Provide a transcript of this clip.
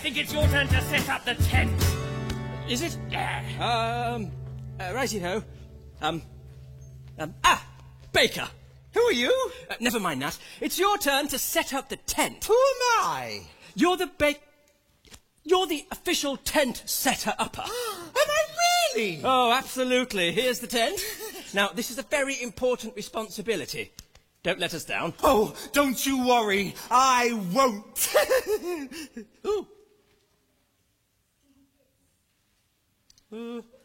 think it's your turn to set up the tent. Is it? Yeah. Righty-ho. Baker. Who are you? Never mind that. It's your turn to set up the tent. Who am I? You're the official tent setter-upper. Am I really? Oh, absolutely. Here's the tent. Now, this is a very important responsibility. Don't let us down. Oh, don't you worry. I won't. Ooh.